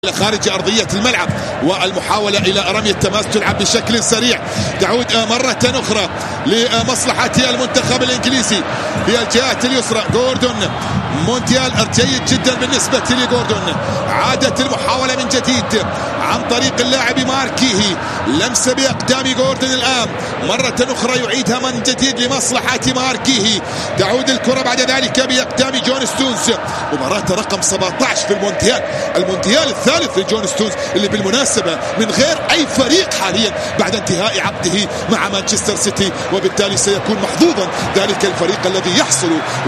خارج أرضية الملعب، والمحاولة إلى رمي التماس تلعب بشكل سريع، تعود مرة أخرى لمصلحة المنتخب الإنجليزي في الجهة اليسرى. جوردون مونديال جيد جدا بالنسبة لجوردون. عادت المحاولة من جديد عن طريق اللاعب ماركيهي، لمسة بأقدام جوردون الآن مرة أخرى يعيدها من جديد لمصلحة ماركيهي. تعود الكرة بعد ذلك بأقدام جون ستونز. مباراة رقم 17 في المونديال الثالث لجون ستونز، اللي بالمناسبة من غير أي فريق حاليا بعد انتهاء عقده مع مانشستر سيتي، وبالتالي سيكون محظوظا ذلك الفريق الذي يحصل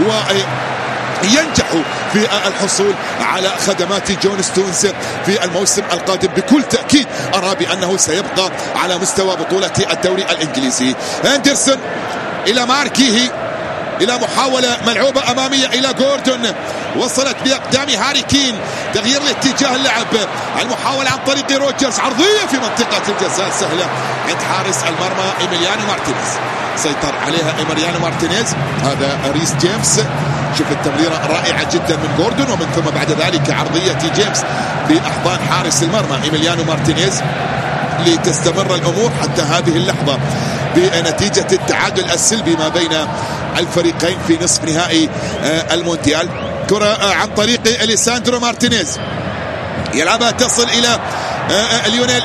ينجح في الحصول على خدمات جون ستونز في الموسم القادم. بكل تأكيد أرى بأنه سيبقى على مستوى بطولة الدوري الإنجليزي. أندرسون إلى ماركيهي، إلى محاولة ملعوبة أمامية إلى جوردون، وصلت بأقدام هاري كين، تغيير لاتجاه اللعب، المحاولة عن طريق روجرز، عرضية في منطقة الجزاء سهلة عند حارس المرمى إيميليانو مارتينيز، سيطر عليها إيميليانو مارتينيز. هذا ريس جيمس، شوف التمريرة رائعة جدا من جوردون، ومن ثم بعد ذلك عرضية جيمس في أحضان حارس المرمى إيميليانو مارتينيز لتستمر الأمور حتى هذه اللحظة بنتيجة التعادل السلبي ما بين الفريقين في نصف نهائي المونديال. كرة عن طريق أليساندرو مارتينيز، يلعبها تصل إلى ليونيل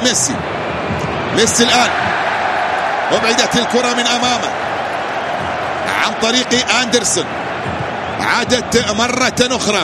ميسي الآن، وبعدت الكرة من أمامه عن طريق أندرسون. عادت مرة أخرى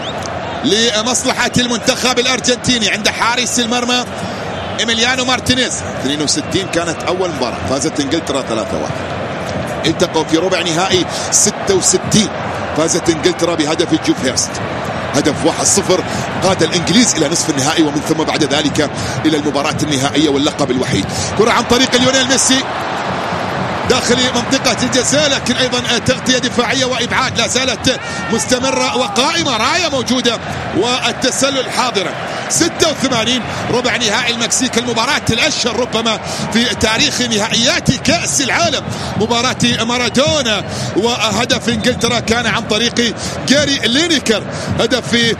لمصلحة المنتخب الأرجنتيني عند حارس المرمى إيميليانو مارتينيز. 62 كانت أول مباراة، فازت إنجلترا 3-1. التقوا في ربع نهائي 66، فازت إنجلترا بهدف جوف هيرست، هدف 1-0 قاد الإنجليز إلى نصف النهائي، ومن ثم بعد ذلك إلى المباراة النهائية واللقب الوحيد. كرة عن طريق ليونيل ميسي داخل منطقة الجزاء، لكن أيضا تغطية دفاعية وإبعاد لا زالت مستمرة وقائمة، راية موجودة والتسلل حاضرة. 86 ربع نهائي المكسيك، المباراة الأشهر ربما في تاريخ نهائيات كأس العالم، مباراة مارادونا، وهدف إنجلترا كان عن طريق جاري لينيكر، هدف في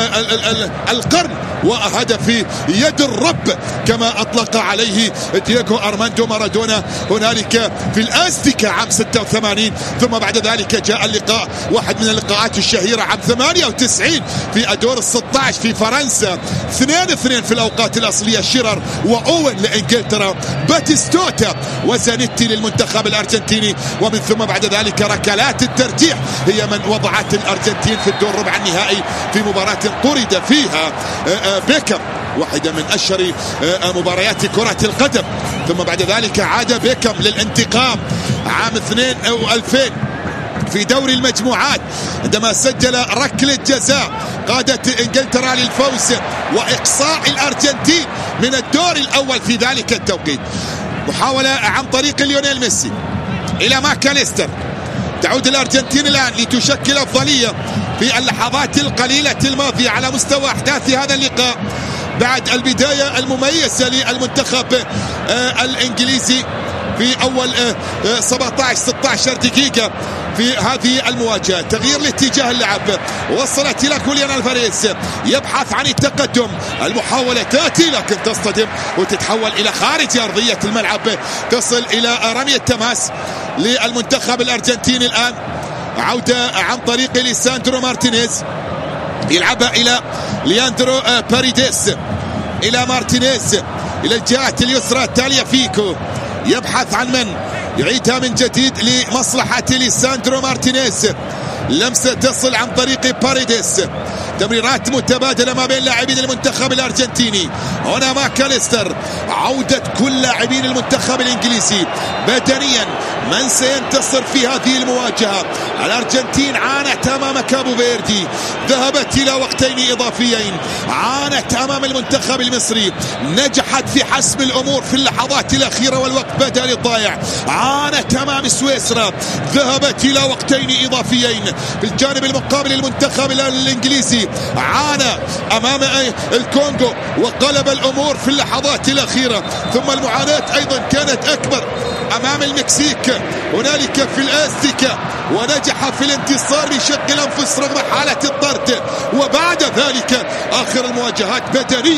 القرن وهدف في يد الرب كما أطلق عليه دييغو أرماندو مارادونا هنالك في الأزتيكا عام 86. ثم بعد ذلك جاء اللقاء، واحد من اللقاءات الشهيرة عام 98 في الدور 16 في فرنسا، 2-2 في الأوقات الأصلية، شيرر وأوين لإنجلترا، باتيستوتا وزانيتي للمنتخب الأرجنتيني، ومن ثم بعد ذلك ركلات الترجيح هي من وضعت الأرجنتين في الدور ربع النهائي في مباراة طرد فيها بيكم، واحدة من أشهر مباريات كرة القدم. ثم بعد ذلك عاد بيكم للانتقام عام 2000 في دوري المجموعات عندما سجل ركلة جزاء قادت إنجلترا للفوز وإقصاء الأرجنتين من الدور الأول في ذلك التوقيت. محاولة عن طريق ليونيل ميسي إلى ماكاليستر، تعود الأرجنتين الآن لتشكل أفضلية في اللحظات القليلة الماضية على مستوى أحداث هذا اللقاء بعد البداية المميزة للمنتخب الإنجليزي في أول 17-16 دقيقة في هذه المواجهة. تغيير لاتجاه اللعب، وصلت إلى كوليان الفاريز، يبحث عن التقدم، المحاولة تأتي لكن تصطدم وتتحول إلى خارج أرضية الملعب، تصل إلى رمي التماس للمنتخب الأرجنتيني. الآن عودة عن طريق ليساندرو مارتينيز، يلعبها إلى لياندرو باريديس، إلى مارتينيز إلى الجهة اليسرى، تاليا فيكو يبحث عن من يعيدها من جديد لمصلحة ليساندرو مارتينيز، لمسة تصل عن طريق باريديس، تمريرات متبادلة ما بين لاعبين المنتخب الأرجنتيني. هنا ماكاليستر، عودة كل لاعبين المنتخب الإنجليزي بدنيا، من سينتصر في هذه المواجهة؟ الأرجنتين عانت أمام كابو فيردي، ذهبت إلى وقتين إضافيين، عانت أمام المنتخب المصري، نجحت في حسم الأمور في اللحظات الأخيرة والوقت بدأ للضايع، عانت أمام سويسرا، ذهبت إلى وقتين إضافيين. في الجانب المقابل المنتخب الإنجليزي عانى أمام الكونغو وقلب الأمور في اللحظات الأخيرة، ثم المعاناة أيضا كانت أكبر أمام المكسيك هنالك في الأستيكا، ونجح في الانتصار بشق الأنفس رغم حالة الطرد. وبعد ذلك آخر المواجهات بدنية.